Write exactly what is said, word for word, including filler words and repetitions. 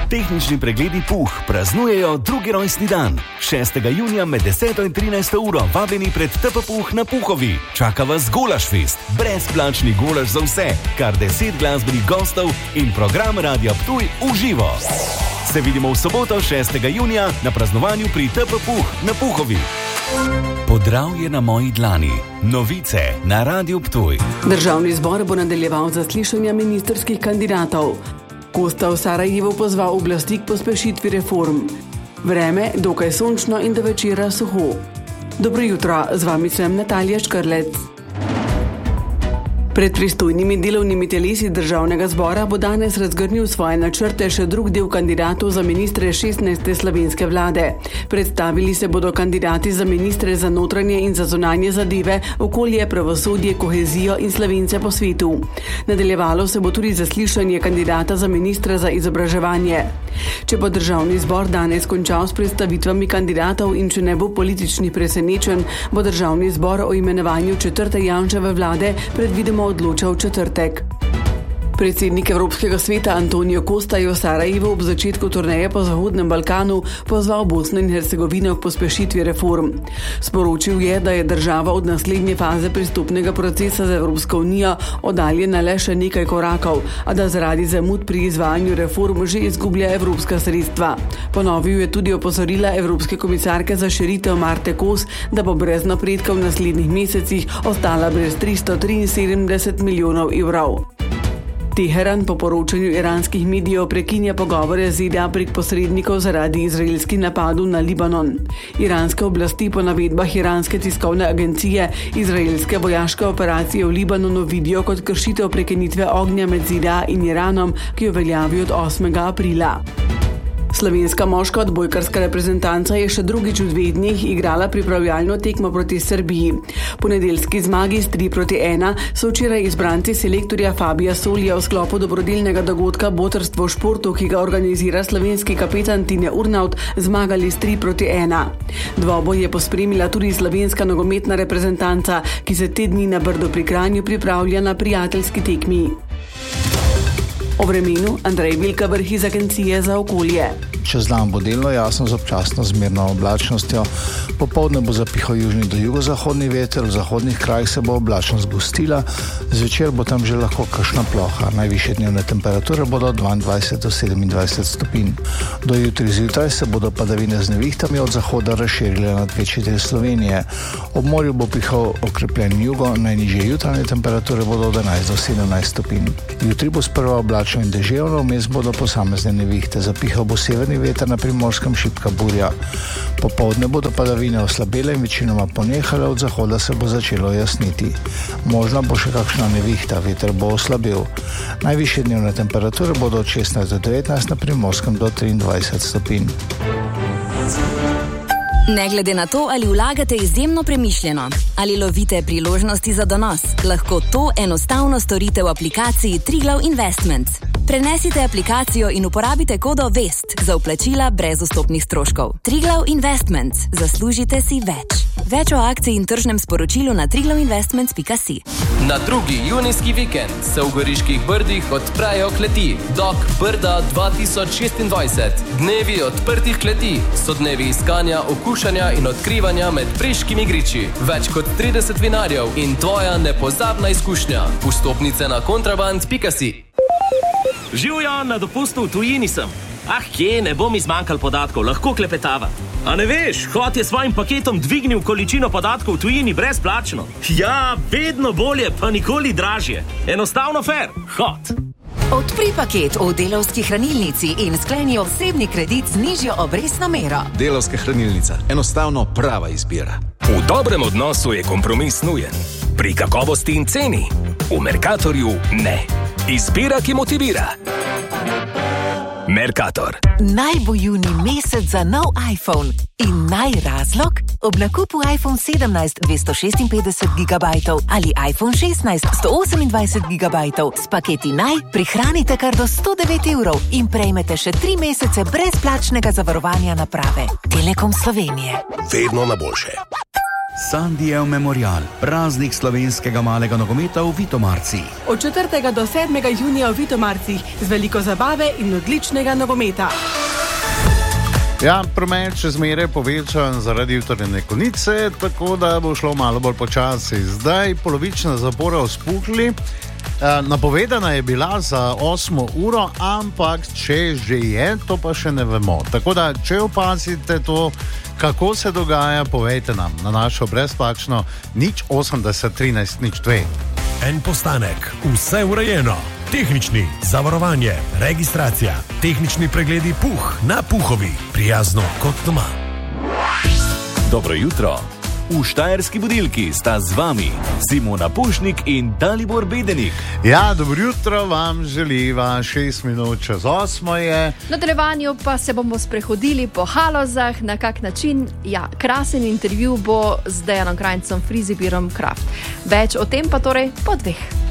Tehnični pregledi Puh praznujejo drugi rojstni dan. šestega junija med deseto in trinajsto uro vabljeni pred T P Puh na Puhovi. Čaka vas Golašfest, brezplačni golaš za vse, kar deset glasbenih gostov in program Radia Ptuj v živo. Se vidimo v soboto šestega junija na praznovanju pri T P Puh na Puhovi. Podravje na moji dlani. Novice na Radiu Ptuj. Državni zbor bo nadaljeval zaslišanja ministrskih kandidatov. Kosta v Sarajevu pozval oblasti k pospešitvi reform. Vreme dokaj sončno in do večera suho. Dobro jutro, z vami sem Natalija Škrlec. Pred pristojnimi delovnimi telesi državnega zbora bo danes razgrnil svoje načrte še drug del kandidatov za ministre šestnajste slovenske vlade. Predstavili se bodo kandidati za ministre za notranje in za zunanje zadeve, okolje, pravosodje, kohezijo in Slovence po svetu. Nadaljevalo se bo tudi zaslišanje kandidata za ministra za izobraževanje. Če bo državni zbor danes končal s predstavitvami kandidatov in če ne bo politični presenečen, bo državni zbor o imenovanju četrte Janševe vlade predvidoma odločal v četrtek. Predsednik Evropskega sveta Antonio Costa je v Sarajevu ob začetku turneje po Zahodnem Balkanu pozval Bosno in Hercegovino k pospešitvi reform. Sporočil je, da je država od naslednje faze pristopnega procesa z Evropsko unijo oddaljena le še nekaj korakov, a da zaradi zamud pri izvajanju reform že izgublja evropska sredstva. Ponovil je tudi opozorila Evropske komisarke za širitev Marte Kos, da bo brez napredka v naslednjih mesecih ostala brez tristo triinsedemdeset milijonov evrov. Teheran po poročanju iranskih medijev prekinja pogovore z Z D A prek posrednikov zaradi izraelskih napadov na Libanon. Iranske oblasti po navedbah iranske tiskovne agencije izraelske vojaške operacije v Libanonu vidijo kot kršitev prekinitve ognja med Z D A in Iranom, ki jo veljavi od osmega aprila. Slovenska moška odbojkarska reprezentanca je še drugič v dveh dneh igrala pripravljalno tekmo proti Srbiji. Po nedeljski zmagi s tri proti ena so včeraj izbranci selektorja Fabija Solija v sklopu dobrodelnega dogodka Botrstvo v športu, ki ga organizira slovenski kapetan Tine Urnaut, zmagali s tri proti ena. Dvoboj je pospremila tudi slovenska nogometna reprezentanca, ki se te dni na Brdu pri Kranju pripravlja na prijateljski tekmi. O vremenu Andrej Vilkavrh iz Agencije za okolje. Čez dan bo delno jasno z občasno zmerno oblačnostjo. Popoldne bo zapihal južni do jugozahodni veter, v zahodnih krajih se bo oblačnost gostila, zvečer bo tam že lahko kakšna ploha. Najvišje dnevne temperature bodo dvaindvajset do sedemindvajset stopinj. Do jutri zjutraj se bodo padavine z nevihtami od zahoda razširile nad večji del Slovenije. Ob morju bo pihal okrepljen jugo, najnižje jutranje temperature bodo od enajst do sedemnajst stopinj. Jutri bo sprva oblačno in deževno, vmes bodo posamezne nevihte, zapihal bo severni veter, na Primorskem šibka burja. Popoldne bodo padavine oslabele in večinoma ponehale, od zahoda se bo začelo jasniti. Možna bo še kakšna nevihta, veter bo oslabil. Najvišje dnevne temperature bodo od šestnajst do devetnajst, na Primorskem do triindvajset stopinj. Ne glede na to, ali vlagate izjemno premišljeno, ali lovite priložnosti za donos, lahko to enostavno storite v aplikaciji Triglav Investments. Prenesite aplikacijo in uporabite kodo VEST za vplačila brez vstopnih stroškov. Triglav Investments. Zaslužite si več. Več o akciji in tržnem sporočilu na triglav investments pika si. Na drugi junijski vikend se v Goriških Brdih odprejo kleti. Dok Brda dva tisoč šestindvajset. Dnevi odprtih kleti so dnevi iskanja, okušanja in odkrivanja med preškimi griči. Več kot trideset vinarjev in tvoja nepozabna izkušnja. Vstopnice na kontraband pika si. Živjo, na dopustu v tujini sem. Ah, kje, ne bom izmanjkal podatkov, lahko klepetava. A ne veš, Hot je svojim paketom dvignil količino podatkov v tujini brezplačno. Ja, vedno bolje, pa nikoli dražje. Enostavno fair, Hot. Odpri paket v Delavski hranilnici in skleni osebni kredit z nižjo obrestno mero. Delavska hranilnica, enostavno prava izbira. V dobrem odnosu je kompromis nujen. Pri kakovosti in ceni. V Mercatorju ne. Izbira, ki motivira. Mercator. Naj bo junij mesec za nov iPhone. In naj razlog? Ob nakupu iPhone sedemnajst dvesto šestinpetdeset gigabajtov ali iPhone šestnajst sto osemindvajset gigabajtov s paketi naj prihranite kar do sto devet evrov in prejmete še tri mesece brezplačnega zavarovanja naprave. Telekom Slovenije. Vedno na boljše. Sandijev memorial, praznik slovenskega malega nogometa v Vitomarcih. Od četrtega do sedmega junija v Vitomarcih z veliko zabave in odličnega nogometa. Ja, promet še zmeraj povečan zaradi utrjene konice, tako da bo šlo malo bolj počasi. Zdaj polovična zapora vzpukli. Napovedana je bila za osmo uro, ampak če že je, to pa še ne vemo. Tako da, če opazite to, kako se dogaja, povejte nam na našo brezplačno nič osemdeset trinajst nič dve. En postanek, vse urejeno. Tehnični, zavarovanje, registracija, tehnični pregledi Puh na Puhovi, prijazno kot doma. Dobro jutro. V Štajerski budilki sta z vami Simona Pušnik in Dalibor Bedenik. Ja, dobro jutro vam želiva, šest minut čez osmo je. Na nadaljevanju pa se bomo sprehodili po Halozah, na kak način. Ja, krasen intervju bo z Dejanom Krajncem, Frizibirom Kraft. Več o tem pa torej po dveh.